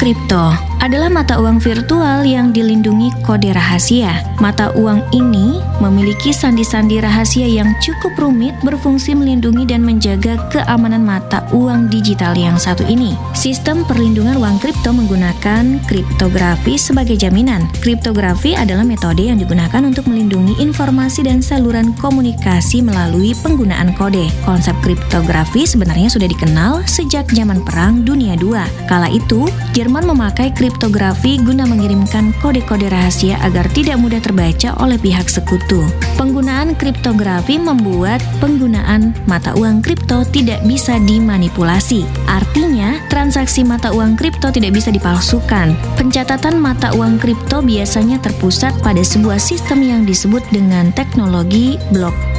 kripto adalah mata uang virtual yang dilindungi kode rahasia. Mata uang ini memiliki sandi-sandi rahasia yang cukup rumit, berfungsi melindungi dan menjaga keamanan mata uang digital yang satu ini. Sistem perlindungan uang kripto menggunakan kriptografi sebagai jaminan. Kriptografi adalah metode yang digunakan untuk melindungi informasi dan saluran komunikasi melalui penggunaan kode. Konsep kriptografi sebenarnya sudah dikenal sejak zaman Perang Dunia II. Kala itu, Jerman memakai kriptografi guna mengirimkan kode-kode rahasia agar tidak mudah terbaca oleh pihak sekutu. Penggunaan kriptografi membuat penggunaan mata uang kripto tidak bisa dimanipulasi. Artinya, transaksi mata uang kripto tidak bisa dipalsukan. Pencatatan mata uang kripto biasanya terpusat pada sebuah sistem yang disebut dengan teknologi blockchain.